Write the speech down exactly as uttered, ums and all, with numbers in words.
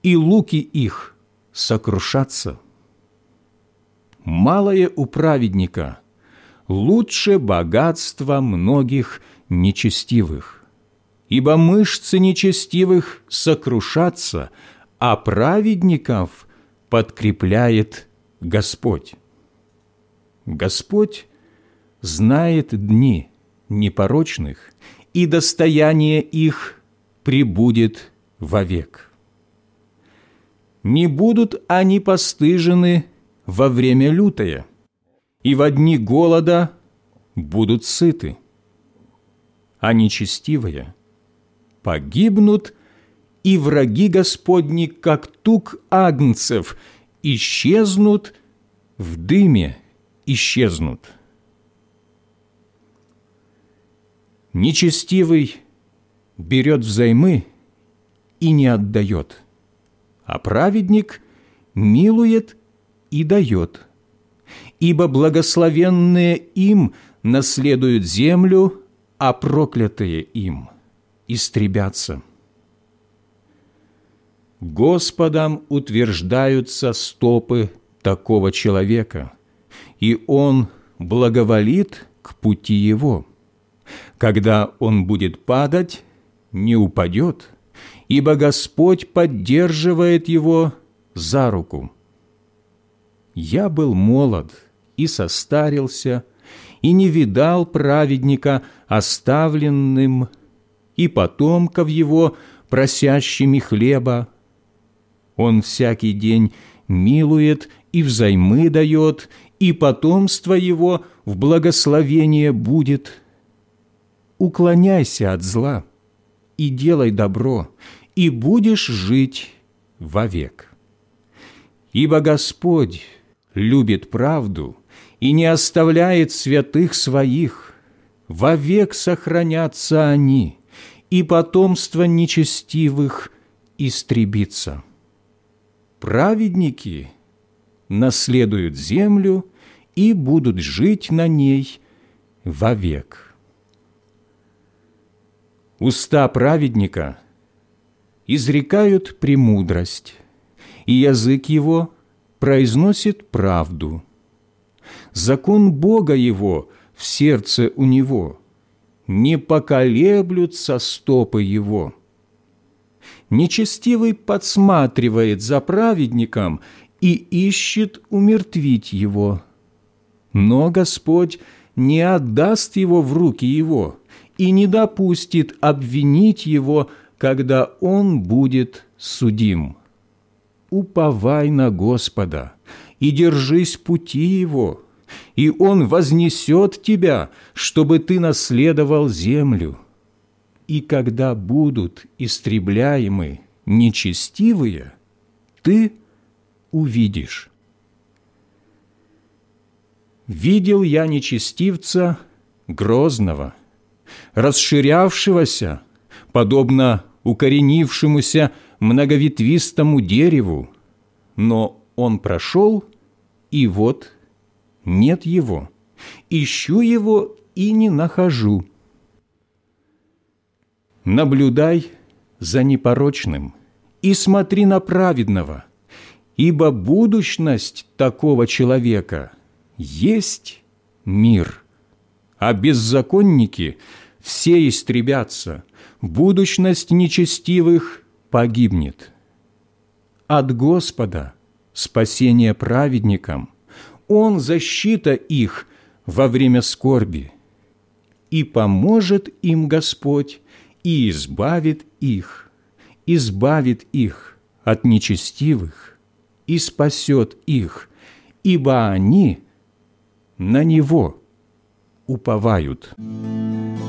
и луки их сокрушатся. Малое у праведника лучше богатства многих нечестивых, ибо мышцы нечестивых сокрушатся, а праведников подкрепляет Господь. Господь знает дни непорочных, и достояние их пребудет вовек. Не будут они постыжены во время лютое, и во дни голода будут сыты. А нечестивые погибнут, и враги Господни, как тук агнцев, исчезнут, в дыме исчезнут. Нечестивый берет взаймы и не отдает, а праведник милует и дает, ибо благословенные им наследуют землю, а проклятые им истребятся. Господом утверждаются стопы такого человека, и он благоволит к пути его. Когда он будет падать, не упадет, ибо Господь поддерживает его за руку. Я был молод и состарился, и не видал праведника оставленным, и потомков его просящими хлеба. Он всякий день милует и взаймы дает, и потомство его в благословение будет. Уклоняйся от зла и делай добро, и будешь жить вовек. Ибо Господь любит правду и не оставляет святых своих, вовек сохранятся они, и потомство нечестивых истребится. Праведники наследуют землю и будут жить на ней вовек. Уста праведника изрекают премудрость, и язык его произносит правду. Закон Бога его в сердце у него, не поколеблются стопы его. Нечестивый подсматривает за праведником и ищет умертвить его. Но Господь не отдаст его в руки его и не допустит обвинить его, когда он будет судим. Уповай на Господа и держись пути Его, и Он вознесет тебя, чтобы ты наследовал землю. И когда будут истребляемы нечестивые, ты увидишь. Видел я нечестивца грозного, расширявшегося, подобно укоренившемуся многоветвистому дереву, но он прошел, и вот нет его. Ищу его и не нахожу. Наблюдай за непорочным и смотри на праведного, ибо будущность такого человека есть мир, а беззаконники все истребятся, будущность нечестивых погибнет. От Господа спасение праведникам, Он защита их во время скорби, и поможет им Господь, и избавит их, избавит их от нечестивых, и спасет их, ибо они на Него уповают.